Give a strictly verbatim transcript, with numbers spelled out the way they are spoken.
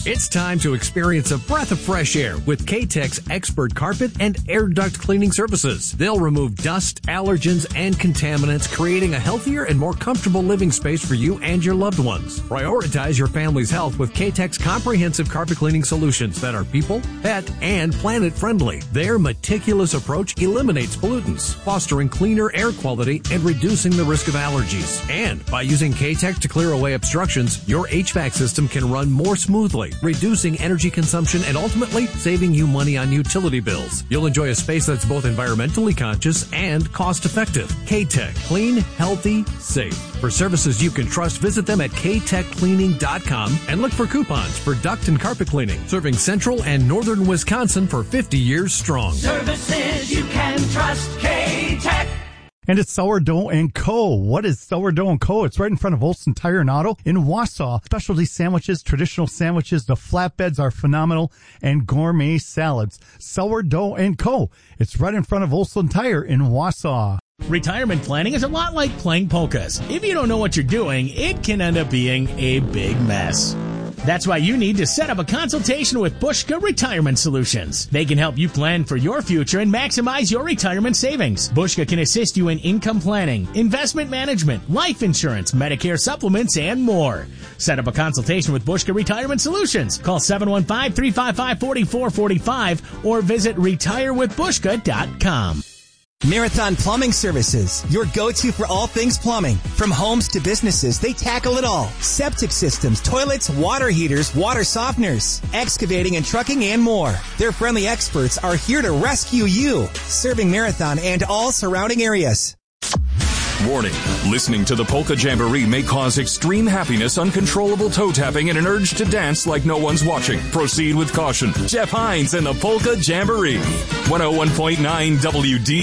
It's time to experience a breath of fresh air with K-Tech's expert carpet and air duct cleaning services. They'll remove dust, allergens, and contaminants, creating a healthier and more comfortable living space for you and your loved ones. Prioritize your family's health with K-Tech's comprehensive carpet cleaning solutions that are people, pet, and planet friendly. Their meticulous approach eliminates pollutants, fostering cleaner air quality and reducing the risk of allergies. And by using K-Tech to clear away obstructions, your H V A C system can run more smoothly, reducing energy consumption and ultimately saving you money on utility bills. You'll enjoy a space that's both environmentally conscious and cost-effective. K-Tech. Clean, healthy, safe. For services you can trust, visit them at k tech cleaning dot com and look for coupons for duct and carpet cleaning. Serving central and northern Wisconsin for fifty years strong. Services you can trust. K-Tech. And it's Sourdough and Co. What is Sourdough and Co? It's right in front of Olson Tire and Auto in Wausau. Specialty sandwiches, traditional sandwiches, the flatbeds are phenomenal, and gourmet salads. Sourdough and Co. It's right in front of Olson Tire in Wausau. Retirement planning is a lot like playing polkas. If you don't know what you're doing, it can end up being a big mess. That's why you need to set up a consultation with Bushka Retirement Solutions. They can help you plan for your future and maximize your retirement savings. Bushka can assist you in income planning, investment management, life insurance, Medicare supplements, and more. Set up a consultation with Bushka Retirement Solutions. Call seven one five, three five five, four four four five or visit retire with bushka dot com. Marathon Plumbing Services, your go-to for all things plumbing. From homes to businesses, they tackle it all. Septic systems, toilets, water heaters, water softeners, excavating and trucking, and more. Their friendly experts are here to rescue you, serving Marathon and all surrounding areas. Warning, listening to the Polka Jamboree may cause extreme happiness, uncontrollable toe tapping, and an urge to dance like no one's watching. Proceed with caution. Jeff Hines and the Polka Jamboree. one oh one point nine W D